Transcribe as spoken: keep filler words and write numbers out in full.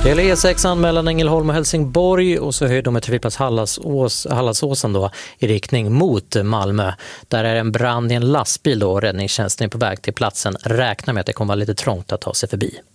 Det gäller E sex mellan Ängelholm och Helsingborg och så höjer de med trafikplats Hallandsås, Hallandsåsen då, i riktning mot Malmö. Där är en brand i en lastbil då, och räddningstjänsten är på väg till platsen. Räknar med att det kommer vara lite trångt att ta sig förbi.